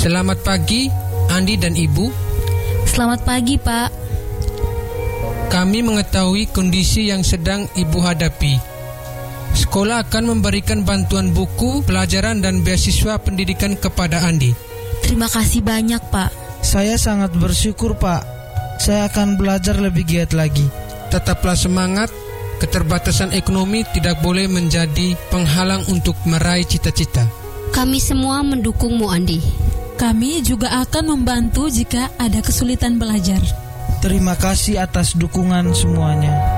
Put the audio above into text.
Selamat pagi, Andi dan Ibu. Selamat pagi, Pak. Kami mengetahui kondisi yang sedang Ibu hadapi. Sekolah akan memberikan bantuan buku, pelajaran, dan beasiswa pendidikan kepada Andi. Terima kasih banyak, Pak. Saya sangat bersyukur, Pak. Saya akan belajar lebih giat lagi. Tetaplah semangat. Keterbatasan ekonomi tidak boleh menjadi penghalang untuk meraih cita-cita. Kami semua mendukungmu, Andi. Kami juga akan membantu jika ada kesulitan belajar. Terima kasih atas dukungan semuanya.